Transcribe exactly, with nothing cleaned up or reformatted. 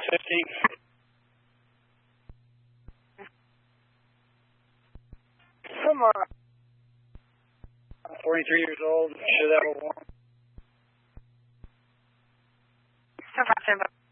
fifty. Come on. I'm forty-three years old. Should have a warrant. So far,